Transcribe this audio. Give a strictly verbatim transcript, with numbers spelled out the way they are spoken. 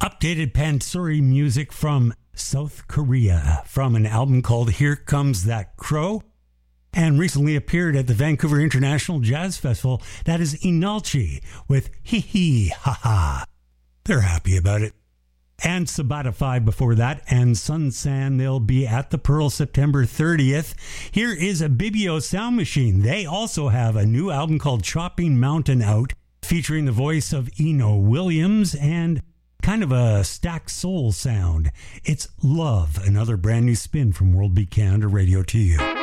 Updated Pansori music from South Korea from an album called Here Comes That Crow, and recently appeared at the Vancouver International Jazz Festival. That is Inalchi with Hee Hee Ha Ha. They're happy about it. And Sabata five before that, and Sun San, they'll be at the Pearl September thirtieth. Here is a Bibio Sound Machine. They also have a new album called Chopping Mountain out, featuring the voice of Eno Williams and kind of a stacked soul sound. It's Love, another brand new spin from World Beat Canada Radio to you.